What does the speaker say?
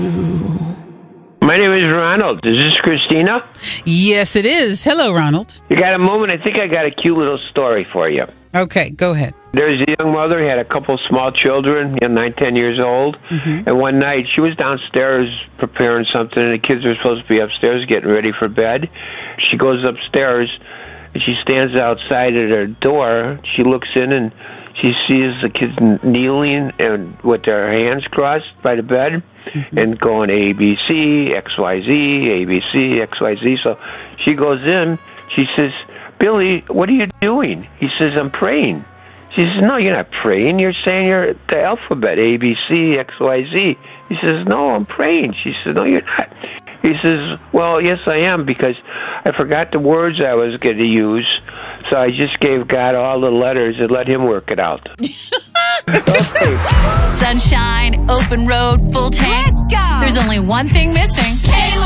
My name is Ronald. Is this Christina? Yes, it is. Hello, Ronald. You got a moment? I think I got a cute little story for you. Okay, go ahead. There's a young mother who had a couple small children, 9, 10 years old. Mm-hmm. And one night she was downstairs preparing something, and the kids were supposed to be upstairs getting ready for bed. She goes upstairs, and she stands outside at her door. She looks in, and she sees the kids kneeling and with their hands crossed by the bed and going ABC, XYZ, ABC, XYZ. So she goes in. She says, "Billy, what are you doing?" He says, "I'm praying." She says, "No, you're not praying. You're saying the alphabet, ABC, XYZ. He says, "No, I'm praying." She says, "No, you're not." He says, "Well, yes, I am, because I forgot the words I was going to use, so I just gave God all the letters and let him work it out." Sunshine, open road, full tank. Let's go. There's only one thing missing. Hey,